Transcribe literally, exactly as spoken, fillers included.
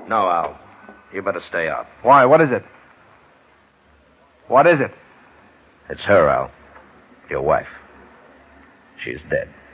No, Al. You better stay out. Why? What is it? What is it? It's her, Al. Your wife. She's dead.